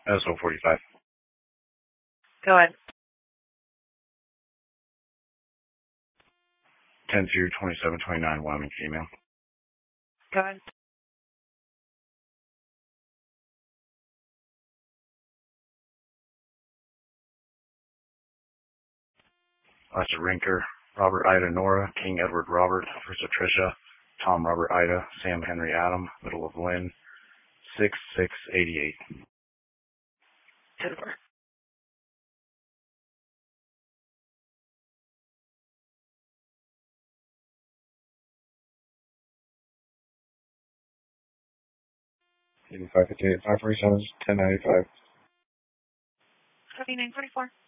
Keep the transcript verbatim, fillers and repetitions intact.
S O forty-five. Go ahead. ten through twenty-seven twenty-nine, Wyoming female. Go ahead. Last Rinker, Robert Ida Nora, King Edward Robert, First Tricia, Tom Robert Ida, Sam Henry Adam, middle of Lynn, six six eighty-eight. Super. eighty-five fifty-eight, five forty-seven, ten ninety-five. fifty-nine forty-four.